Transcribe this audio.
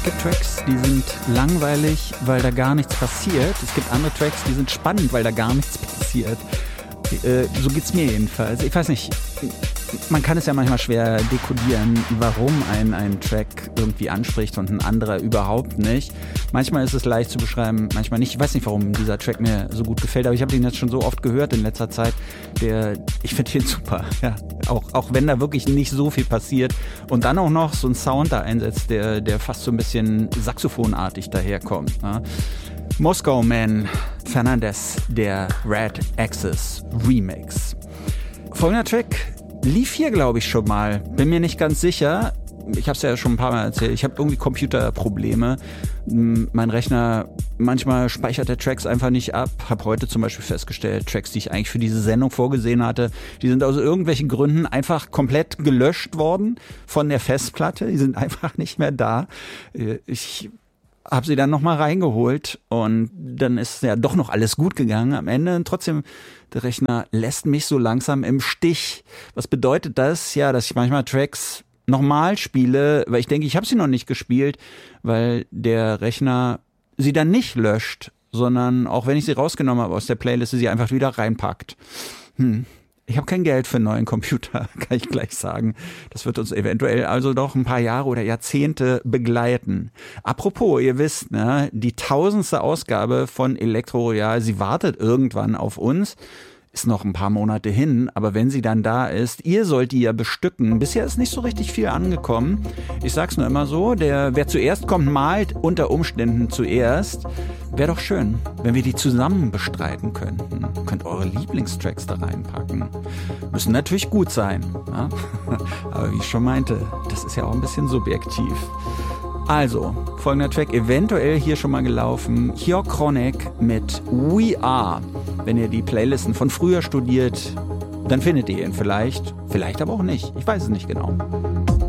gibt Tracks, die sind langweilig, weil da gar nichts passiert. Es gibt andere Tracks, die sind spannend, weil da gar nichts passiert. So geht's mir jedenfalls. Ich weiß nicht, man kann es ja manchmal schwer dekodieren, warum ein Track irgendwie anspricht und ein anderer überhaupt nicht. Manchmal ist es leicht zu beschreiben, manchmal nicht. Ich weiß nicht, warum dieser Track mir so gut gefällt, aber ich habe den jetzt schon so oft gehört in letzter Zeit. Ich finde den super, ja. Auch wenn da wirklich nicht so viel passiert und dann auch noch so ein Sound da einsetzt, der fast so ein bisschen saxophonartig daherkommt. Ne? Moskau Man, Fernandez, der Red Axis Remix. Folgender Track lief hier, glaube ich, schon mal. Bin mir nicht ganz sicher. Ich habe es ja schon ein paar Mal erzählt. Ich habe irgendwie Computerprobleme. Mein Rechner, manchmal speichert der Tracks einfach nicht ab. Habe heute zum Beispiel festgestellt, Tracks, die ich eigentlich für diese Sendung vorgesehen hatte, die sind aus irgendwelchen Gründen einfach komplett gelöscht worden von der Festplatte. Die sind einfach nicht mehr da. Ich habe sie dann nochmal reingeholt und dann ist ja doch noch alles gut gegangen am Ende. Und trotzdem, der Rechner lässt mich so langsam im Stich. Was bedeutet das? Ja, dass ich manchmal Tracks nochmal spiele, weil ich denke, ich habe sie noch nicht gespielt, weil der Rechner sie dann nicht löscht, sondern auch wenn ich sie rausgenommen habe aus der Playlist, sie einfach wieder reinpackt. Ich habe kein Geld für einen neuen Computer, kann ich gleich sagen. Das wird uns eventuell also doch ein paar Jahre oder Jahrzehnte begleiten. Apropos, ihr wisst, ne, die 1000. Ausgabe von Elektro Royal, sie wartet irgendwann auf uns. Ist noch ein paar Monate hin, aber wenn sie dann da ist, ihr sollt die ja bestücken. Bisher ist nicht so richtig viel angekommen. Ich sag's nur immer so, wer zuerst kommt, malt unter Umständen zuerst. Wäre doch schön, wenn wir die zusammen bestreiten könnten. Könnt eure Lieblingstracks da reinpacken. Müssen natürlich gut sein. Ja? Aber wie ich schon meinte, das ist ja auch ein bisschen subjektiv. Also, folgender Track, eventuell hier schon mal gelaufen. Hier Chronic mit We Are. Wenn ihr die Playlisten von früher studiert, dann findet ihr ihn vielleicht aber auch nicht. Ich weiß es nicht genau.